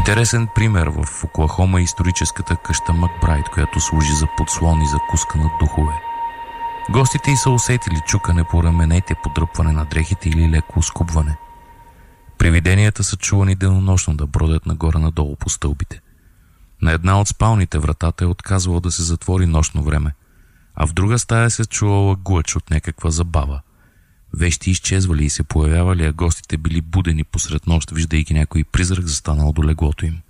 Интересен пример в Оклахома е историческата къща Макбрайт, която служи за подслон и закуска на духове. Гостите й са усетили чукане по раменете, подръпване на дрехите или леко скубване. Привиденията са чувани денонощно да бродят нагоре-надолу по стълбите. На една от спалните вратата е отказвала да се затвори нощно време, а в друга стая се чувала глъч от някаква забава. Вещи изчезвали и се появявали, а гостите били будени посред нощ, виждайки някой призрак застанал до леглото им.